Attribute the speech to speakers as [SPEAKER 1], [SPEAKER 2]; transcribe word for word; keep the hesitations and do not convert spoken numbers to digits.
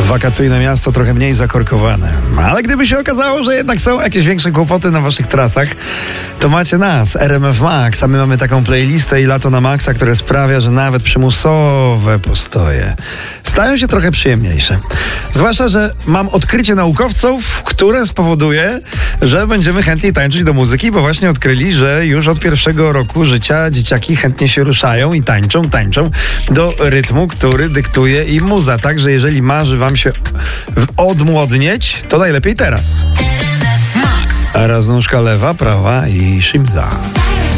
[SPEAKER 1] Wakacyjne miasto trochę mniej zakorkowane. Ale gdyby się okazało, że jednak są jakieś większe kłopoty na waszych trasach, to macie nas, R M F Max, a my mamy taką playlistę i lato na maksa, które sprawia, że nawet przymusowe postoje stają się trochę przyjemniejsze. Zwłaszcza, że mam odkrycie naukowców, które spowoduje, że będziemy chętniej tańczyć do muzyki, bo właśnie odkryli, że już od pierwszego roku życia dzieciaki chętnie się ruszają i tańczą, tańczą do rytmu, który dyktuje im muza. Także jeżeli marzy wam się odmłodnieć, to najlepiej teraz. A raz nóżka lewa, prawa i shimza.